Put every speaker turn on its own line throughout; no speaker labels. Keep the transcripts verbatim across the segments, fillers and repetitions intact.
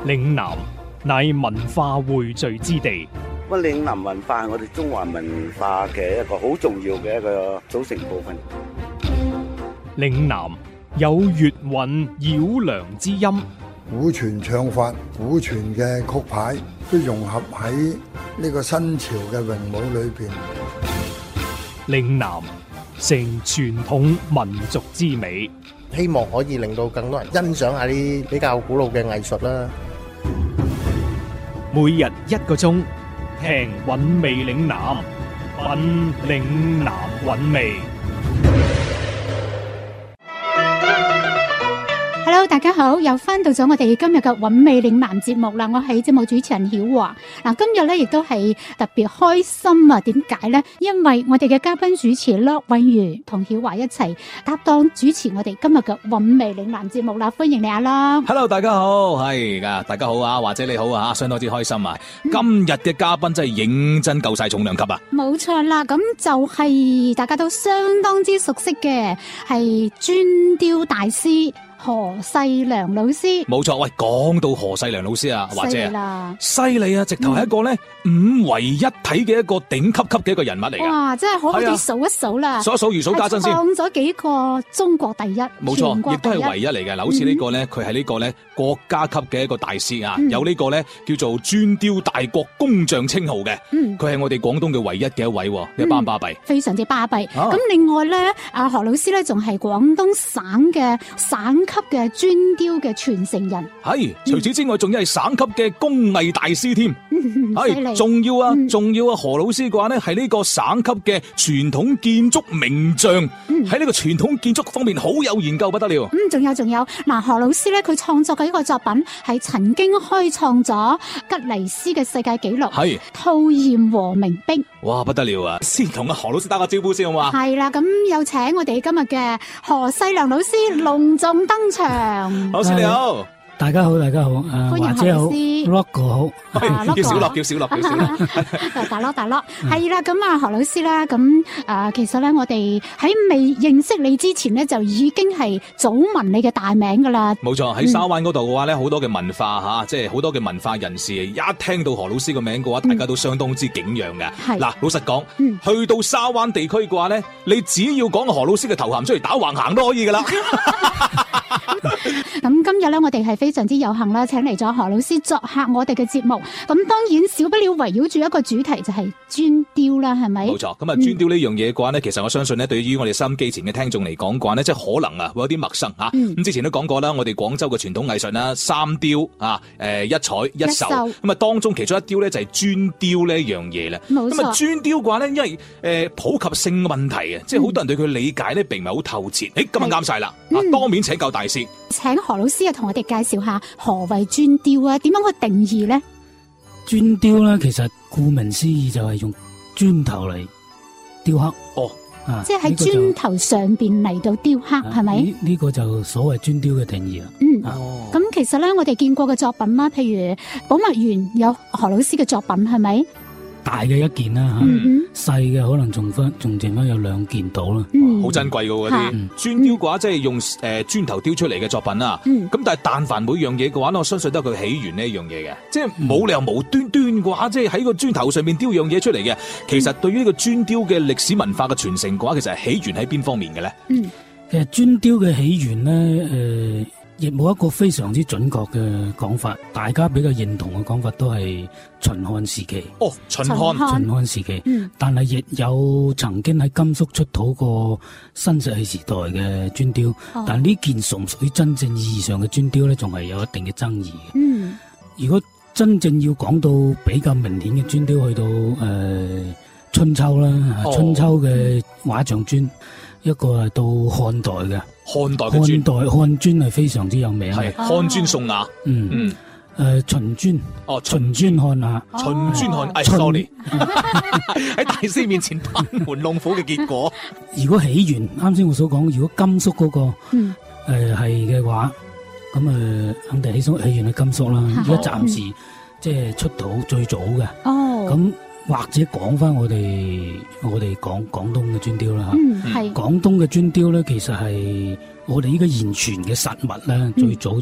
嶺南乃文化匯聚之地。
咁嶺南文化係我哋中華文化嘅一個好重要嘅一個組成部分。
嶺南有粵韻繞梁之音，
古傳唱法、古傳嘅曲牌都融合喺呢個新潮嘅詠舞裏邊。
嶺南成傳統民族之美，
希望可以令到更多人欣賞下啲比較古老嘅藝術啦。
每日一個鐘，聽韻味嶺南，品嶺南韻味。
Hello， 大家好，又翻到咗我哋今日嘅韻味嶺南節目啦。我係節目主持人曉華。嗱，今日咧亦都係特別開心啊！點解咧？因為我哋嘅嘉賓主持駱韻如同曉華一齊搭檔主持我哋今日嘅韻味嶺南節目啦。歡迎你阿駱。
Hello， 大家好，係噶，大家好啊，或者你好啊，相當之開心啊！嗯、今日嘅嘉賓真係認真夠晒重量級啊！
冇錯啦，咁就係大家都相當之熟悉嘅，係磚雕大師何世良老師。
冇錯，喂，講到何世良老師啊，或者犀利啊，直頭係一個咧、嗯、五位一體嘅一個頂級級嘅一個人物嚟嘅。哇，
真係好好哋數一數啦，
數一數如數家珍先。
創咗幾個中國第一，
冇錯，亦都係唯一嚟嘅。嗱，好似呢個咧，佢係呢個咧國家級嘅一個大師啊，嗯、有呢個咧叫做磚雕大國工匠稱號嘅。嗯，佢係我哋廣東嘅唯一嘅一位，一班巴閉，
非常之巴閉。咁、啊、另外咧，阿何老師咧仲係廣東省嘅省級嘅磚雕嘅傳承人，
係除此之外，仲要係省級嘅工藝大師添，係仲要啊，仲、嗯、要啊，何老師嘅話呢，係呢個省級嘅傳統建築名將，喺呢、嗯、個傳統建築方面好有研究不得了。嗯，
仲有仲有，嗱，何老師呢，佢創作嘅一個作品係曾經開創咗吉尼斯嘅世界紀錄，係兔硯和明壁。
哇，不得了啊！先同阿何老師打個招呼先好嘛？
係啦，咁有請我哋今日嘅何世良老師隆重登場。
老師你好，
大家好，大家好，誒，
歡迎何老師
，Rock 好，
叫小樂，叫小樂，叫小樂，
大樂大樂，係啦，咁啊何老師啦，咁誒，其實咧我哋喺未認識你之前咧，就已經係早聞你嘅大名噶啦。
冇錯，喺沙灣嗰度嘅話咧，好多嘅文化吓，即係好多嘅文化人士，一聽到何老師個名嘅話，大家都相當之景仰嘅。係嗱，老實講，去到沙灣地區嘅話咧，你只要講個何老師嘅頭銜出嚟打橫行都可以噶啦。
咁今日咧，我哋係非常之有幸啦，請嚟咗何老師作客我哋嘅節目。咁當然少不了圍繞住一個主題，就係磚雕啦，係咪？
冇錯。咁啊，磚雕呢樣嘢嘅話咧，其實我相信咧，對於我哋收音機前嘅聽眾嚟講嘅話咧，即係可能啊會有啲陌生吓。咁、嗯、之前都講過啦，我哋廣州嘅傳統藝術啦，三雕啊，誒一彩一秀。咁啊，當中其中一雕咧就係磚雕呢一樣嘢啦。冇錯。咁啊，磚雕嘅話咧，因為誒普及性嘅問題啊，即係好多人對佢理解咧並唔係好透徹。誒、嗯，今日啱晒啦，啊，當面請教大師。
請何老師啊，同我哋介紹下何謂磚雕啊？點樣去定義咧？
磚雕咧，其實顧名思義就係用磚頭嚟雕刻。哦，啊，
即係喺磚頭上邊嚟到雕刻，係咪？呢
呢個就所謂磚雕嘅定義啦。
嗯，哦。咁其實咧，我哋見過嘅作品啦，譬如寶墨園有何老師嘅作品，係咪？
大嘅一件啦吓，細嘅、嗯、可能仲分仲剩翻有兩件到啦，好、
嗯、珍貴噶嗰啲磚雕嘅話，即係用誒磚、呃、頭雕出嚟嘅作品啦。咁、嗯、但係但凡每樣嘢嘅話，我相信都係佢起源呢一樣嘢嘅，即係冇理由無端端嘅話，即係喺個磚頭上面雕樣嘢出嚟嘅。其實對於呢個磚雕嘅歷史文化嘅傳承嘅話，其實係起源喺邊方面嘅咧？嗯，
其實磚雕嘅起源咧，誒、呃。亦冇一個非常之準確嘅講法，大家比較認同嘅講法都係秦漢時期。
哦，秦漢，
秦漢時期。嗯，但係亦有曾經喺甘肅出土過新石器時代嘅磚雕，哦、但呢件屬唔屬於真正意義上嘅磚雕咧，仲係有一定嘅爭議嘅。嗯，如果真正要講到比較明顯嘅磚雕，去到誒、呃、春秋啦，哦、春秋嘅畫像磚。一個係到漢代嘅，
漢代嘅磚，
漢代漢磚係非常之有名嘅，
係漢磚宋雅，嗯嗯，誒、
呃、秦磚，哦秦磚漢雅，
秦磚漢，哎 sorry，喺大師面前班門弄斧嘅結果。
如果起源，啱先我所講，如果甘肅嗰、那個，嗯，誒係嘅話，咁誒、呃、肯定起起起源喺甘肅啦，而家暫時、嗯、即係出土最早嘅，哦，咁。或者講翻我哋我哋廣廣東嘅磚雕啦嚇，嗯係廣東嘅磚雕咧，其實係我哋呢個現存嘅實物咧，最早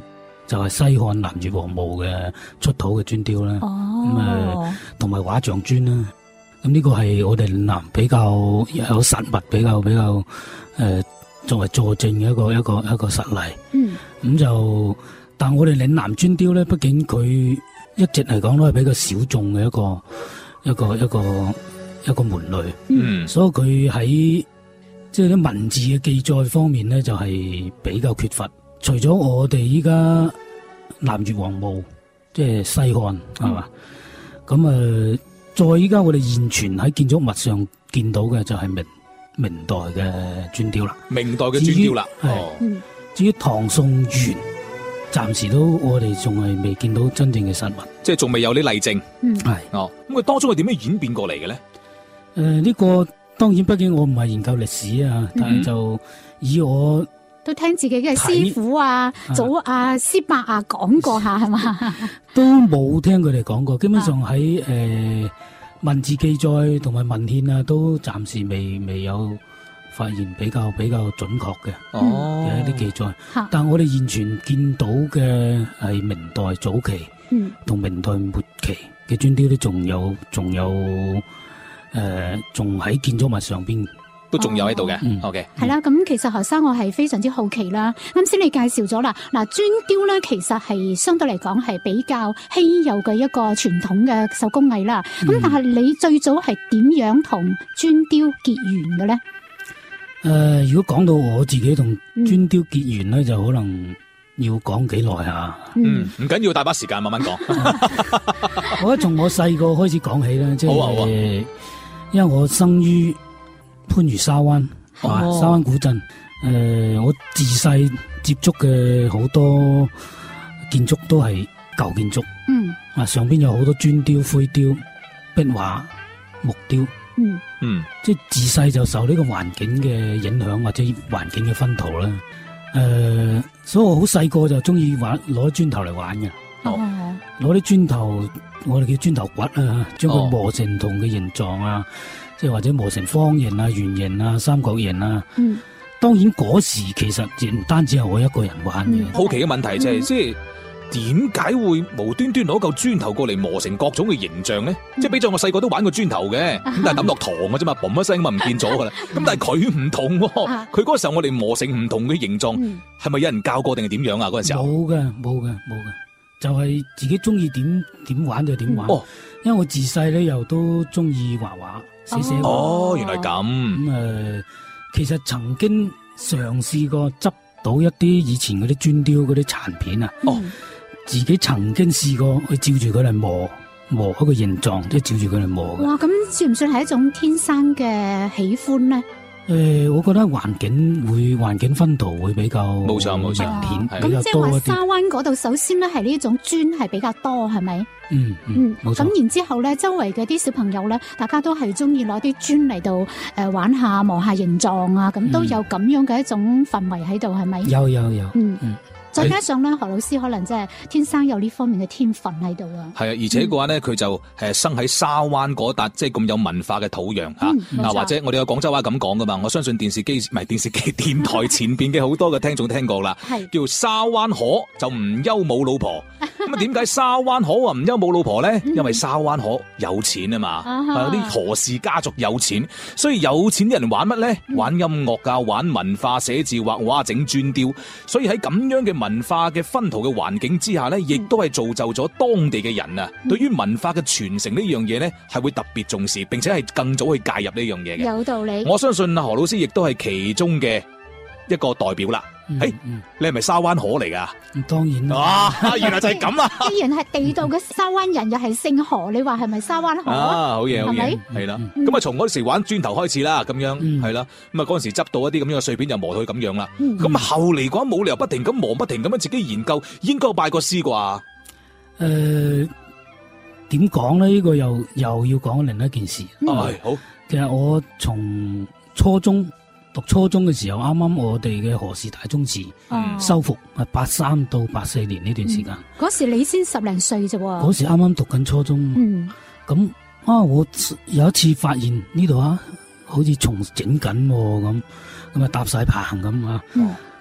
就係西漢南越王墓嘅出土嘅磚雕啦。咁誒同埋畫像磚啦。咁呢個係我哋嶺南比較有實物，比較比較誒、呃、作為佐證嘅一個一個一個實例。嗯。咁就，但我哋嶺南磚雕咧，畢竟佢一直嚟講都係比較小眾嘅一個一個一個一個門類。嗯。所以佢喺即係啲文字嘅記載方面咧，就係、是、比較缺乏。除咗我哋依家南越王墓，即係西漢係嘛，咁誒、嗯，再依家我哋現存喺建築物上見到嘅就係明明代嘅磚雕啦。明代嘅磚雕啦，哦。至於唐宋元，暫時都我哋仲係未見到真正嘅實物，即係仲未有啲例證。嗯，係哦。咁佢當中係點樣演變過嚟嘅咧？誒、呃，呢、這個當然，畢竟我唔係研究歷史啊，但係就以我。
都聽自己嘅師傅啊、祖啊、師伯啊講過下係嘛？
都冇聽佢哋講過，基本上喺誒、呃、文字記載同埋文獻啊，都暫時未未有發現比較比較準確嘅哦嘅一啲記載。但我哋現存見到嘅係明代早期，同、嗯、明代末期嘅磚雕都仲有仲有誒，仲喺、呃、建築物上邊。都仲有喺度嘅，OK，
係啦。咁其實何生我係非常之好奇啦。啱先你介紹咗啦，嗱磚雕咧其實係相對嚟講係比較稀有嘅一個傳統嘅手工藝啦。咁、嗯、但係你最早係點樣同磚雕結緣嘅咧？誒、
呃，如果講到我自己同磚雕結緣咧、嗯，就可能要講幾耐啊。
嗯，唔緊要，大把時間慢慢講。
我從我細個開始講起啦，即係、啊啊、因為我生於番禺沙灣，啊，沙灣古鎮。誒、呃，我自細接觸嘅好多建築都係舊建築。嗯。啊，上邊有好多磚雕、灰雕、壁畫、木雕。嗯。嗯。即係自細就受呢個環境嘅影響，或者環境嘅薰陶啦。誒、呃，所以我好細個就中意玩，攞磚頭嚟玩嘅。哦。攞啲磚頭，我哋叫磚頭骨啊，將佢磨成唔同嘅形狀啊。即係或者磨成方形啊、圓形啊、三角形啊。嗯，當然嗰時其實亦唔單止係我一個人玩嘅、嗯。
好奇嘅問題就係、是，即係點解會無端端攞嚿磚頭過嚟磨成各種嘅形象咧？嗯、即係比咗我細個都玩過磚頭嘅，咁、嗯、但係抌落糖嘅啫嘛，嘣一聲咁啊唔見咗噶啦。咁但係佢唔同，佢嗰個時候我哋磨成唔同嘅形狀，係、嗯、咪有人教過定係點樣啊？嗰陣時候
冇嘅，冇嘅，冇嘅，就係、是、自己中意點點玩就點玩、嗯。哦，因為我自細咧又都中意畫畫。寫寫
哦，原來咁。咁、
嗯、誒、呃，其實曾經嘗試過執到一啲以前嗰啲磚雕嗰啲殘片啊。哦、嗯，自己曾經試過去照住佢嚟磨磨一個形狀，即係照住佢嚟磨嘅。哇，咁
算唔算係一種天生嘅喜歡咧？
誒、呃，我覺得環境會環境薰陶會比較
冇錯冇錯，
咁即係話沙灣嗰度，首先咧係呢種磚係比較多，係咪？
嗯嗯，冇錯。
咁然之後咧，周圍嘅啲小朋友咧，大家都係中意攞啲磚嚟到誒玩下磨下形狀啊，咁、嗯、都有咁樣嘅一種氛圍喺度，係咪？
有有有，嗯嗯。
再加上咧，何老師可能真係天生有呢方面嘅天分喺度啊。
係啊，而且嘅話咧，佢、嗯、就誒生喺沙灣嗰笪，即係咁有文化嘅土壤吓。嗱、嗯啊，或者我哋有廣州話咁講噶嘛，我相信電視機唔係電視機，電台前邊嘅好多嘅聽眾聽過啦。係叫沙灣河就唔憂冇老婆。咁啊，點解沙灣河話唔憂冇老婆咧？因為沙灣河有錢啊嘛，有啲何氏家族有錢，所以有錢啲人玩乜咧？玩音樂啊，玩文化、寫字、畫畫、整磚雕。所以喺咁樣嘅文化嘅薰陶嘅環境之下咧，亦都係造就咗當地嘅人啊，對於文化嘅傳承呢樣嘢咧，係會特別重視，並且係更早去介入呢樣嘢嘅。
有道理。
我相信何老師亦都係其中嘅一個代表啦。誒、嗯欸嗯，你係咪沙灣河嚟噶？
當然啦。
啊，原來就係咁啊！
既然係地道嘅沙灣人，又係姓何，你話係咪沙灣河
啊？好嘢，好嘢，係啦。咁啊，從嗰時玩磚頭開始啦，咁樣係啦。咁啊，嗰陣時執到一啲咁樣嘅碎片，就磨到佢咁樣啦。咁、嗯、後嚟嘅話，冇理由不停咁磨，不停咁樣自己研究，應該拜過師啩？誒、
呃，點講咧？呢、這個又又要講另一件事。係、嗯、
好。
其實我從初中。讀初中嘅時候，啱啱我哋嘅何氏大宗祠修復，係八三到八四年呢段時間。嗰、
嗯、時你先十零歲啫喎。
嗰時啱啱讀緊初中。嗯。咁啊，我有一次發現呢度啊，好似重整緊咁，咁啊搭晒棚咁啊。嗯。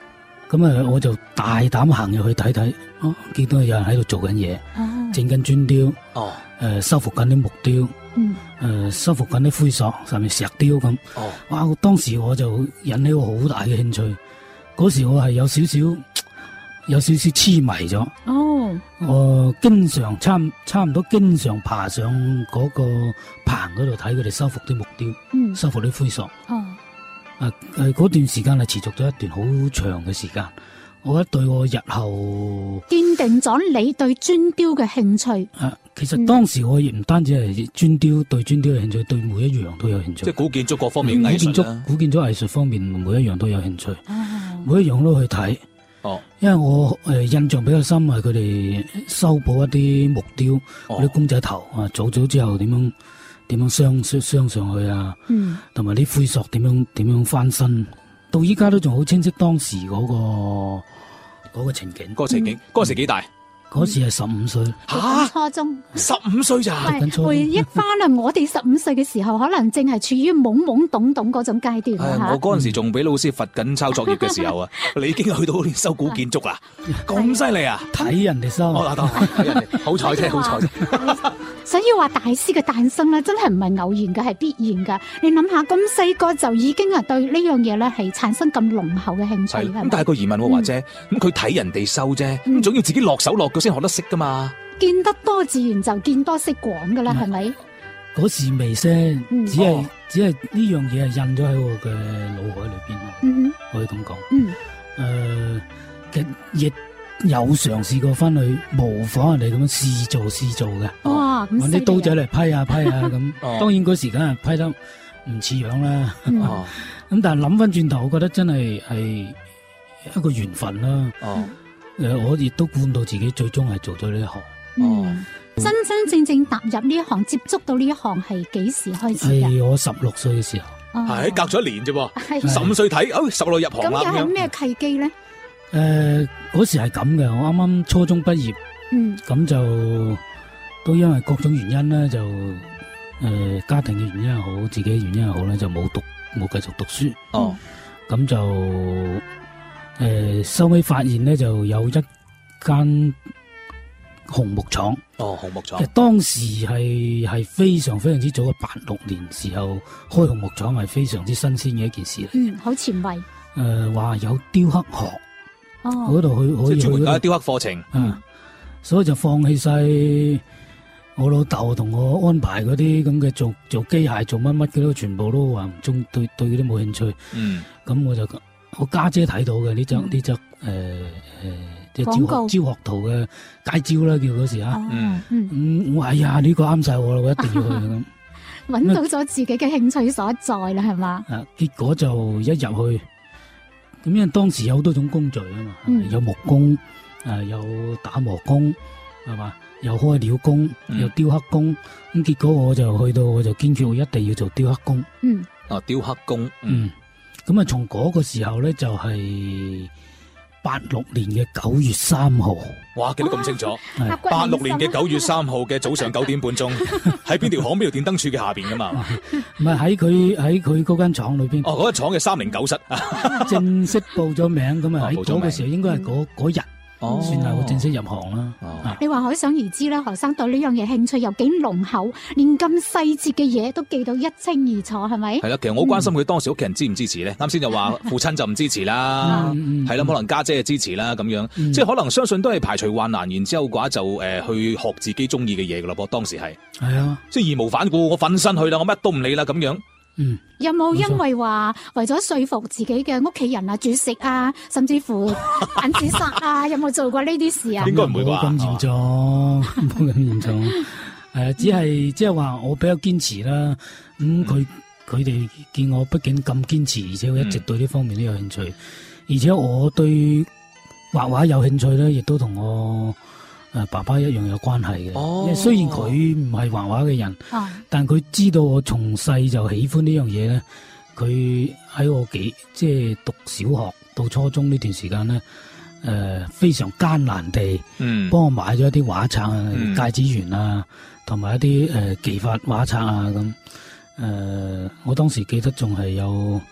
咁啊，我就大膽行入去睇睇，哦，見到有人喺度做緊嘢，整緊磚雕，
哦，
誒，修復緊啲木雕，
嗯，
誒，修復緊啲灰塑，上面石雕咁，
哦，
哇！當時我就引起我好大嘅興趣，嗰時我係有少少有少少痴迷咗，
哦，
我經常差差唔多經常爬上嗰個棚嗰度睇佢哋修復啲木雕，
嗯，
修復啲灰塑，
哦。
啊誒，嗰段時間係持續咗一段好長嘅時間，我覺得對我日後
奠定咗你對磚雕嘅興趣。
啊，其實當時我亦唔單止係磚雕對磚雕嘅興趣，對每一樣都有興趣。
即係古建築各方面藝術啦。
古建築藝術方面每一樣都有興趣，
哦、
每一樣都去睇。
哦，
因為我誒、呃、印象比較深係佢哋修補一啲木雕嗰啲、哦、公仔頭啊，做咗之後點樣？點樣鑲鑲上去啊？嗯，同埋啲灰塑點樣點樣翻身，到依家都仲好清晰當時嗰、嗰個嗰、嗰個情景。
嗰個情景，嗰、嗯、時幾大？
嗰時係十五歲。
吓，初中。
十五歲咋？
回憶翻啦，我哋十五歲嘅時候，可能正係處於懵懵懂懂嗰種階段啦。
我嗰陣時仲俾老師罰緊抄作業嘅時候啊，你已經去到修古建築啦，咁犀利啊！
睇人哋修，
睇人哋，好彩啫，好彩啫。
所以話大師嘅誕生咧，真係唔係偶然嘅，係必然嘅。你諗下，咁細個就已經係對呢樣嘢咧，係產生咁濃厚嘅興趣。
咁但係個疑問喎，華姐，咁佢睇人哋修啫，咁總要自己落手落腳先學得識噶嘛。見
得多自然就見多識廣噶啦，係咪？
嗰時未識，只係只係呢樣嘢係印咗喺我嘅腦海裏邊咯。嗯，可以咁講。嗯，誒，亦亦有嘗試過翻去模仿人哋咁樣試做試做嘅。哇，咁搵啲刀仔嚟批下批下咁。當然嗰時梗係批得唔似樣啦。哦，咁但係諗翻轉頭，我覺得真係係一個緣分啦。哦，誒，我亦都估唔到自己最終係做咗呢一行。
哦，真真正正踏入呢一行，接觸到呢一行係幾時開始嘅？
係我十六歲嘅時候，
係隔咗一年啫噃，十五歲睇，哦，十六入行啦。
咁又係咩契機咧？
誒，嗰時係咁嘅，我啱啱初中畢業，嗯，咁就都因為各種原因咧，就誒家庭嘅原因又好，自己嘅原因又好咧，就冇讀冇繼續讀書。哦，咁就誒收尾發現咧，就有一間紅木廠。
哦，紅木廠。
其實當時係係非常非常之早嘅八六年時候開紅木廠，係非常之新鮮嘅一件事嚟。
嗯，好前衛。
誒，話有雕刻學。
哦，
嗰度去可以去
專門搞雕刻課程。
嗯，所以就放棄晒我老豆同我安排嗰啲咁嘅做做機械做乜乜嘅都全部都話唔中，對對嗰啲冇興趣。嗯，咁我就我家姐睇到嘅呢張呢張誒誒即係招學招學徒嘅街招啦，叫嗰時啊。嗯嗯，我哎呀呢個啱晒我啦，我一定要去咁。
搵到咗自己嘅興趣所在啦，係嘛？
啊，結果就一入去。咁因為當時有好多種工序啊嘛，嗯、有木工，誒、呃、有打磨工，係嘛，有開料工，嗯、有雕刻工。咁結果我就去到，我就堅決我一定要做雕刻工。
嗯，啊雕刻工，
嗯，咁啊從嗰個時候咧就係八六年嘅九月三號。
哇，記得咁清楚。八六年嘅九月三號嘅早上九點半鐘，喺邊條巷邊條電燈柱嘅下邊噶嘛？
唔係喺佢喺佢嗰間廠裏邊。
哦，嗰間廠嘅三零九室。
正式報咗名咁啊！喺嗰個時候應該係嗰嗰日。哦，算係我正式入行啦。
哦啊、你話可想而知咧，何生對呢樣嘢興趣又幾濃厚，連咁細節嘅嘢都記到一清二楚，係咪？
係啦，其實我好關心佢當時屋企人支唔支持咧。啱先、嗯、就話父親就唔支持啦，係啦、嗯，可能家姐就支持啦，咁樣，嗯、即係可能相信都係排除萬難，然之後嘅話就誒、呃、去學自己中意嘅嘢噶咯噃。當時係係啊，即係義無反顧，我瞓身去啦，我乜都唔理啦，咁樣。
嗯，有冇因為話為咗說服自己嘅屋企人啊煮食啊，甚至乎扮自殺啊？有冇做過呢啲事啊？
應該唔會啩？
冇咁嚴重，冇咁嚴重。誒、呃，只係即係話我比較堅持啦。咁佢佢哋見我畢竟咁堅持，而且我一直對呢方面都有興趣，嗯、而且我對畫畫有興趣咧，亦都同我。誒，爸爸一樣有關係嘅，哦、因為雖然佢唔係畫畫嘅人，哦、但佢知道我從細就喜歡呢樣嘢咧。佢喺我幾即係讀小學到初中呢段時間咧，誒、呃、非常艱難地，嗯，幫我買咗一啲畫冊啊、嗯、芥子園啊，同埋一啲誒技法畫冊啊咁。誒、呃，我當時記得仲係有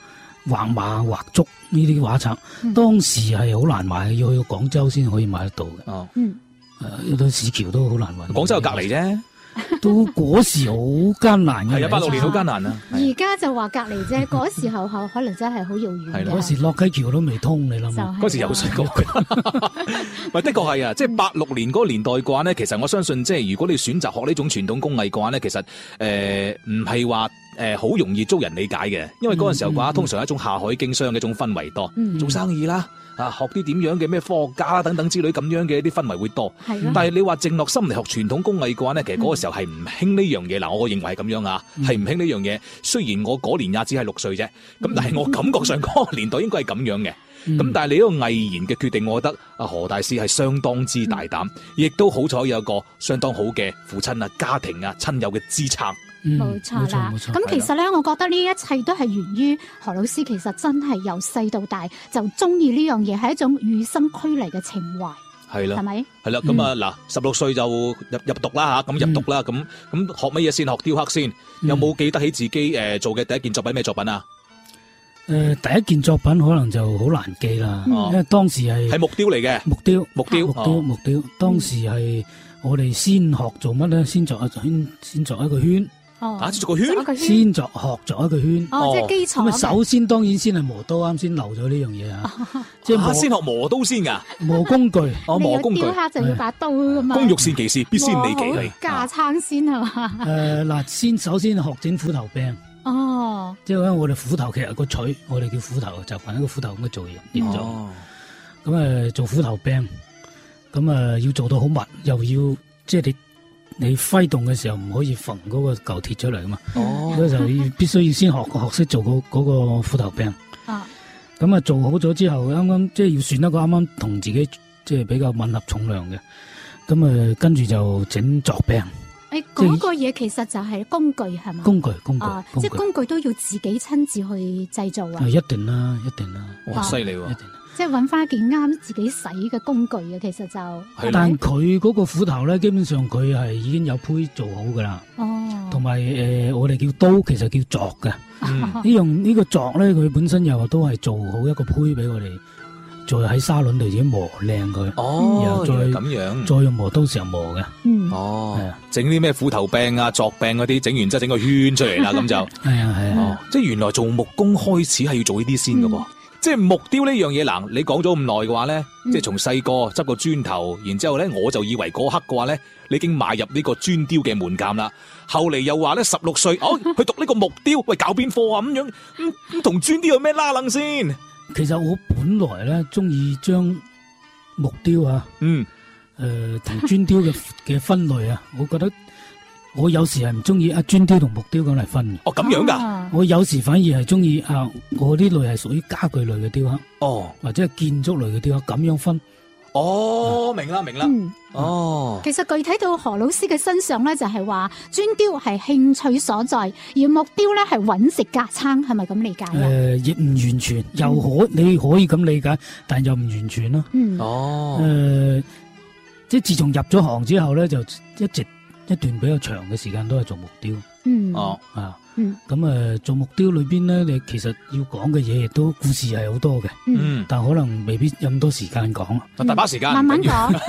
畫馬畫竹呢啲畫冊，嗯、當時係好難買，要去到廣州先可以買得到嘅。哦，嗯，誒，到市橋都好難揾。
廣州隔離啫。
都嗰時好艱難嘅，係啊，八六年好艱難啊。
而家就話隔離啫，嗰時候後可能真係好遙遠嘅。
嗰時洛溪橋都未通，你諗
下，嗰時有水過。喂，的確係啊，即係八六年嗰個年代嘅話咧，其實我相信，即係如果你選擇學呢種傳統工藝嘅話咧，其實誒唔係話誒好容易遭人理解嘅，因為嗰陣時候嘅話，嗯、通常係一種下海經商嘅一種氛圍多，嗯、做生意啦。啊，學啲點樣嘅咩科學家等等之類咁樣嘅一啲氛圍會多，但係你話靜落心嚟學傳統工藝嘅話呢，其實嗰個時候係唔興呢樣嘢。嗱、嗯，我認為係咁樣啊，係唔興呢樣嘢。雖然我嗰年也只係六歲啫，咁、嗯、但係我感覺上嗰個年代應該係咁樣嘅。咁、嗯、但係你呢個毅然嘅決定，我覺得啊何大師係相當之大膽，亦都好彩有一個相當好嘅父親啊、家庭啊、親友嘅支撐。
冇、嗯、錯啦，咁其實咧，我覺得呢一切都係源於何老師，其實真係由細到大就中意呢樣嘢，係一種與生俱嚟嘅情懷。係啦，係咪？係啦，咁啊嗱，十六歲就入入讀啦吓，咁入讀啦，咁咁、嗯、學乜嘢先？學雕刻先，有冇記得起自己誒、呃、做嘅第一件作品咩作品啊？
誒、呃，第一件作品可能就好難記啦、嗯，因為當時係係
木雕嚟嘅，木雕，木雕，
木雕，木雕。當時係我哋先學做乜咧？先作一個圈，先作一個圈。
哦，
啊，做個圈，
先作學作一個圈。
哦，即係基礎。
咁啊，首先當然先係磨刀，啱先漏咗呢樣嘢啊。即係
先學磨刀先噶，
磨工具。
哦，磨工具。
雕刻就要把刀噶嘛。
工欲善其事，必先利其器。
架撐先係嘛？
誒，嗱，先首先學整斧頭柄。
哦。即
係因為我哋斧頭其實個錘，我哋叫斧頭，就揾一個斧頭咁嘅造型變咗。哦。咁誒，做斧頭柄，咁誒要做到好密，又要即係你。你揮動嘅時候唔可以縫嗰個舊鐵出嚟噶嘛？哦，所以就要必須要先學學識做嗰嗰個斧頭柄。啊，咁啊做好咗之後，啱啱即係要選一個啱啱同自己即係比較吻合重量嘅。咁啊跟住就整鑿柄。
誒，嗰個嘢其實就係工具係嘛？
工具工具，
啊，即係工具都要自己親自去製造啊？
一定啦，一定啦。
哇，犀利喎！
一定。
即係揾翻件啱自己使嘅工具啊，其實就，
但佢嗰個斧頭咧，基本上佢係已經有胚做好噶啦。哦，同埋誒，我哋叫刀，其實叫鑿嘅。嗯，呢樣呢個鑿咧，佢本身又都係做好一個胚俾我哋，再喺砂輪度自己磨靚佢。哦，然後再咁樣，再用磨刀時候磨嘅。嗯，哦，係啊，整啲咩斧頭柄啊、鑿柄嗰啲，整完之後整個圈出嚟啦，咁就係啊係啊。
即係原來做木工開始係要做呢啲先噶噃。即係木雕呢樣嘢，嗱，你講咗咁耐嘅話咧，嗯、即係從細個執個磚頭，然之後咧，我就以為嗰刻嘅話咧，你已經邁入呢個磚雕嘅門檻啦。後嚟又話咧，十六歲哦，去讀呢個木雕，喂，搞邊科啊咁樣，咁咁同磚雕有咩拉楞先？
其實我本來咧中意將木雕啊，嗯，誒同磚雕嘅嘅分類啊，我覺得。我有時係唔中意啊磚雕同木雕咁嚟分嘅。
哦，咁樣噶？
我有時反而係中意啊，我呢類係屬於家具類嘅雕刻。
哦，
或者係建築類嘅雕刻，咁樣分。
哦，明啦，明啦。嗯，
哦。其實具體到何老師嘅身上咧，就係話磚雕係興趣所在，而木雕咧係揾食架撐，係咪咁理解啊？
誒，亦唔完全，又可你可以咁理解，但又唔完全咯。嗯。哦。誒，即係自從入咗行之後咧，就一直。一段比較長嘅時間都係做木雕，嗯，哦，啊，嗯，咁誒做木雕裏邊咧，你其實要講嘅嘢亦都故事係好多嘅，嗯，但可能未必有咁多時間講，
大把時間，
慢慢講。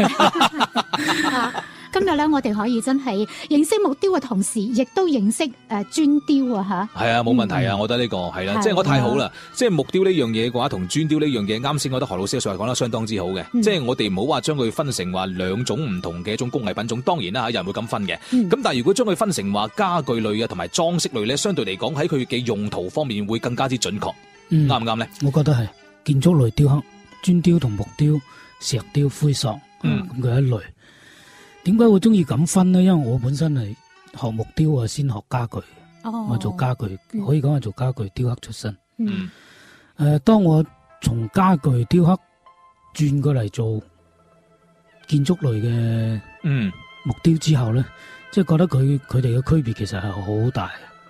今日咧，我哋可以真係認識木雕嘅同時，亦都認識誒磚雕啊吓。
係啊，冇問題啊，嗯、我覺得呢、這個係啦，即係我太好啦。即係木雕呢樣嘢嘅話，同磚雕呢樣嘢，啱先我覺得何老師嘅說話講得相當之好嘅。嗯、即係我哋唔好話將佢分成話兩種唔同嘅一種工藝品種，當然啦吓，有人會咁分嘅。咁、嗯、但係如果將佢分成話家具類啊，同埋裝飾類咧，相對嚟講喺佢嘅用途方面會更加之準確。啱唔啱咧？
我覺得係建築類雕刻，磚雕同木雕、石雕、灰塑，嗯，咁佢一類。點解會中意咁分呢？因為我本身係學木雕啊，先學家具，哦、我做家具，可以講係做家具雕刻出身。嗯，誒、呃，當我從家具雕刻轉過嚟做建築類嘅嗯木雕之後咧，即係覺得佢佢哋嘅區別其實係好大。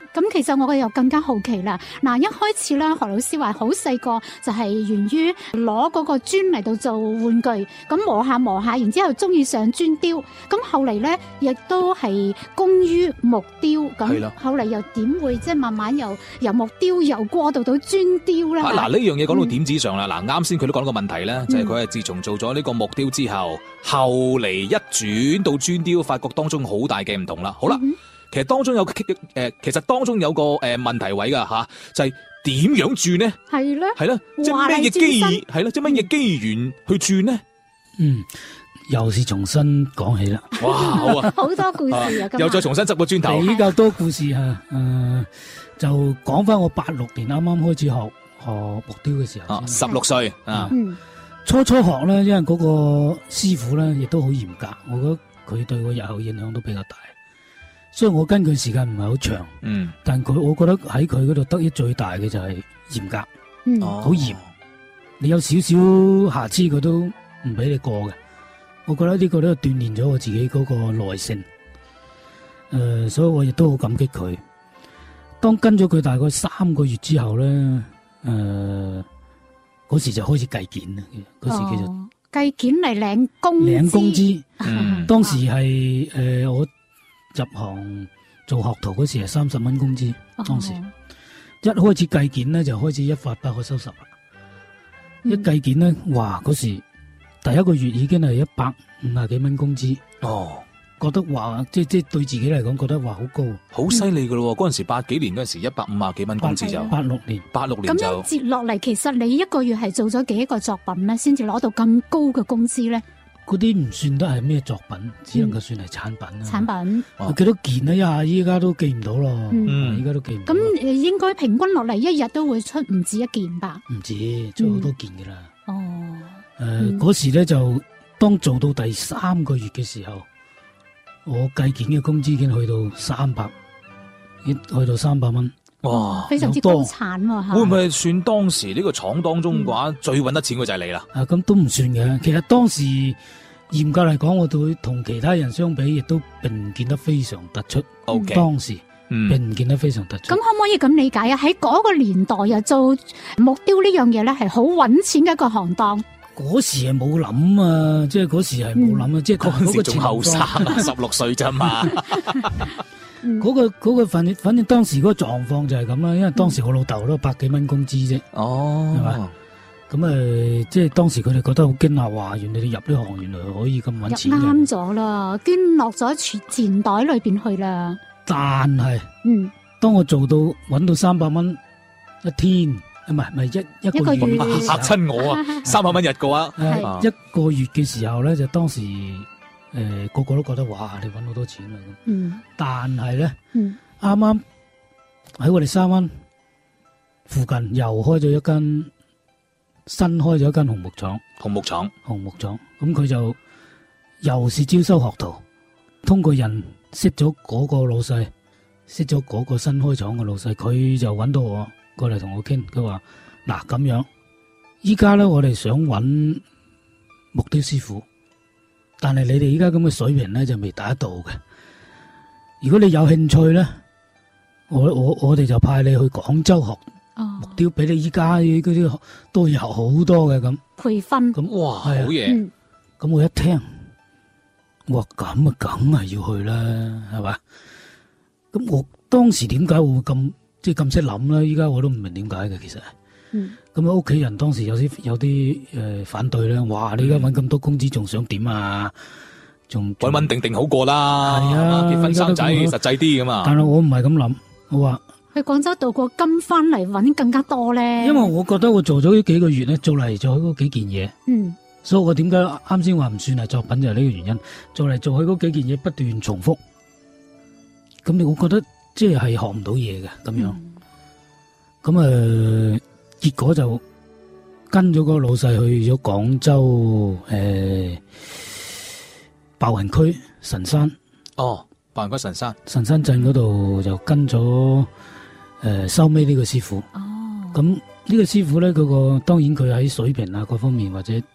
咁其實我又更加好奇啦。嗱，一開始咧，何老師話好細個就係源於攞嗰個磚嚟到做玩具，咁磨下磨下，然之後中意上磚雕。咁後嚟咧，亦都係工於木雕。咁後嚟又點會即係慢慢又由木雕又過渡到磚雕咧？
嗱、啊，呢樣嘢講到點子上啦。嗱、嗯，啱先佢都講到個問題咧，就係佢係自從做咗呢個木雕之後，嗯、後嚟一轉到磚雕，發覺當中好大嘅唔同啦。好啦。嗯，其實當中有誒、呃，其實當中有個誒、呃、問題位噶吓、啊，就係、是、點樣轉呢？係咧，係啦，即係咩嘢機緣？係啦，即係乜嘢機緣去轉呢？
嗯，又是重新講起啦。
哇，好啊，
好多故事啊！啊
又再重新執個磚頭，
比較多故事吓。誒、呃，就講翻我八六年啱啱開始學學木雕嘅時候，
十六歲啊，
嗯，初初學咧，因為嗰個師傅咧亦都好嚴格，我覺得佢對我日後影響都比較大。所以我跟佢時間唔係好長，嗯，但佢我覺得喺佢嗰度得益最大嘅就係嚴格，嗯，好嚴，你有少少瑕疵佢都唔俾你過嘅。我覺得呢個都鍛煉咗我自己嗰個耐性，誒、呃，所以我亦都好感激佢。當跟咗佢大概三個月之後咧，誒、呃，嗰時就開始計件啦，嗰時其實
計件嚟領工資，
領工資，嗯，當時係誒、呃、我。入行做學徒嗰時係三十蚊工資，當時、哦、一開始計件咧就開始一發不可收拾啦、嗯。一計件咧，哇！嗰時第一個月已經係一百五十幾蚊工資，哦，覺得話即即對自己嚟講覺得話好高，
好犀利噶咯。嗰、嗯、陣時八幾年嗰陣時一百五十幾蚊工資就
八六年，
八六年就咁樣
接落嚟。其實你一個月係做咗幾個作品咧，先至攞到咁高嘅工資咧？
嗰啲唔算得係咩作品，只能夠算係產品啊、嗯！
產品，
哦、幾多件啊？一下依家都記唔到咯，
嗯，
依家都記唔到。
咁應該平均落嚟一日都會出唔止一件吧？
唔止，做好多件噶啦、
嗯。哦，
誒、呃，嗰、嗯、時咧就當做到第三個月嘅時候，我計件嘅工資已經去到三百，一去到三百蚊。
哇，
非常之高產喎、啊！
會唔會算當時呢個廠當中嘅話、嗯、最搵得錢嘅就係你啦？
啊，咁都唔算嘅。其實當時嚴格嚟講，我對同其他人相比，亦都並唔見得非常突出。O、okay. K， 當時、嗯、並唔見得非常突出。
咁可唔可以咁理解啊？喺嗰個年代啊，做木雕呢樣嘢咧，係好搵錢嘅一個行當。
嗰時係冇諗啊，即係嗰時係冇諗啊，即係
嗰時仲後生，十六歲咋嘛？
嗰、嗯那個嗰、那個反正反正當時嗰個狀況就係咁啦，因為當時我老豆都百幾蚊工資啫，哦，係嘛，咁誒、呃，即係當時佢哋覺得好驚訝，話原來你入呢行原來可以咁搵錢，
啱咗啦，捐落咗錢錢袋裏邊去啦。
但係，嗯，當我做到搵到三百蚊一天，唔係唔係一一個月，
嚇親我啊！三百蚊日嘅話，
一個月嘅時候咧，就當時。誒、呃，個個都覺得哇，你搵好多錢啦咁。嗯。但係咧，啱啱喺我哋沙灣附近又開咗一間新開咗一間紅木廠。
紅木廠。
紅木廠。咁佢就又是招收學徒，通過人識咗嗰個老細，識咗嗰個新開廠嘅老細，佢就搵到我過嚟同我傾。佢話嗱咁樣，依家咧我哋想搵木雕師傅。但係你哋依家咁嘅水平咧就未達得到嘅。如果你有興趣咧，我我我哋就派你去廣州學木雕，比你依家嗰啲都有好多嘅咁
培訓。
咁
哇，好嘢！咁、
嗯、我一聽，我話咁啊，梗係要去啦，係嘛？咁我當時點解會咁即係咁識諗咧？依家我都唔明點解嘅，其實。嗯，咁啊，屋企人當時有啲有啲誒反對咧，哇！你而家搵咁多工資，仲想點啊？仲
穩穩定定好過啦，係啊，結婚生仔實際啲噶嘛。
但係我唔係咁諗，我話
去廣州度過金翻嚟搵更加多咧。
因為我覺得我做咗呢幾個月咧，做嚟做去嗰幾件嘢，嗯，所以我點解啱先話唔算係作品就係呢個原因，做嚟做去嗰幾件嘢不斷重複，咁你我覺得即係係學唔到嘢嘅咁樣，咁、嗯、誒。結果就跟咗個老細去咗廣州誒，白雲區神山。
哦，白雲區神山，
神山鎮嗰度就跟咗誒收尾呢個師傅。哦，咁呢個師傅咧，嗰個當然佢喺水平啊各方面或者即係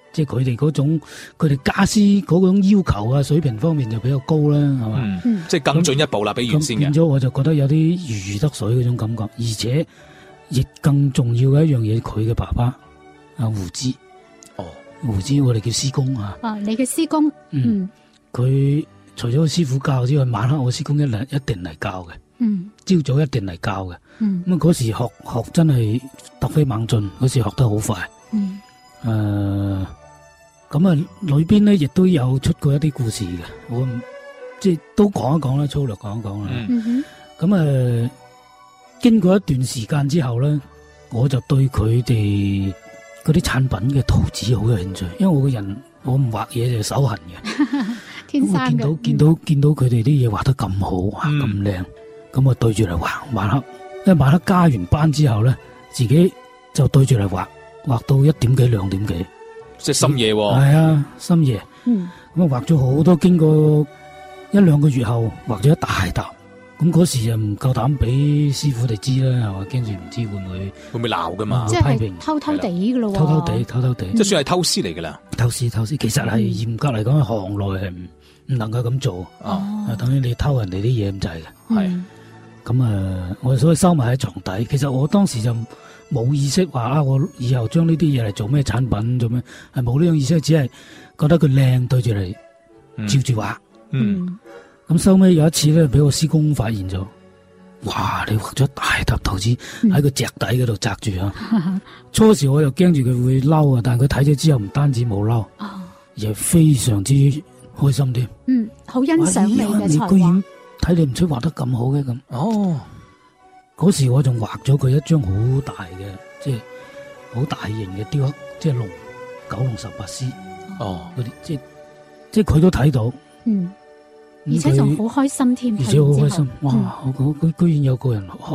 即係佢哋嗰種佢哋家私嗰種要求啊水平方面就比較高啦，係嘛？
嗯，即係更進一步啦，比原先嘅。
變咗我就覺得有啲如魚得水嗰種感覺，而且亦更重要嘅一樣嘢，佢嘅爸爸阿胡之，哦，胡之我哋叫師公啊。
啊，你嘅師公，嗯，
佢、嗯、除咗師傅教之外，晚黑我師公一嚟一定嚟教嘅。嗯，朝早一定嚟教嘅。嗯，咁嗰時學學真係突飛猛進，嗰時學得好快。嗯，誒、呃，咁啊，裏邊咧亦都有出過一啲故事嘅，我即係都講一講啦，粗略講一講啦。嗯哼，咁啊、呃，經過一段時間之後咧，我就對佢哋嗰啲產品嘅圖紙好有興趣，因為我個人我唔畫嘢就手痕嘅，
天生嘅。
見到見到見到佢哋啲嘢畫得咁好，畫咁靚。咁我對住嚟畫，晚黑，因為晚黑加完班之後咧，自己就對住嚟畫，畫到一點幾兩點幾，
即係深夜喎。
係啊，深夜。嗯，咁啊畫咗好多，經過一兩個月後，畫咗一大沓。咁嗰時就唔夠膽俾師傅哋知啦，係嘛，驚住唔知會唔會
會唔會鬧噶嘛？
即係偷偷地噶咯，
偷偷地，偷偷地，
即係算係偷師嚟噶啦。
偷師，偷師，其實係嚴格嚟講，行內係唔唔能夠咁做。哦，等於你偷人哋啲嘢咁滯嘅。係。咁啊，我所以收埋喺床底。其實我當時就冇意識話啊，我以後將呢啲嘢嚟做咩產品做咩，係冇呢種意識，只係覺得佢靚，對住嚟照住畫。嗯。咁收尾有一次咧，俾我師公發現咗，哇！你畫咗大沓圖紙喺個隻底嗰度紮住啊！嗯、初時我又驚住佢會嬲啊，但係佢睇咗之後，唔單止冇嬲，哦、而係非常之開心添。嗯，
好欣賞你嘅才華。
你居然睇你唔出畫得咁好嘅咁。哦，嗰時我仲畫咗佢一張好大嘅，即係好大型嘅雕刻，即係龍九龍十八獅。哦，嗰啲即係即係佢都睇到。嗯。
而且仲好開心添，
而且好開心，哇！佢佢居然有個人學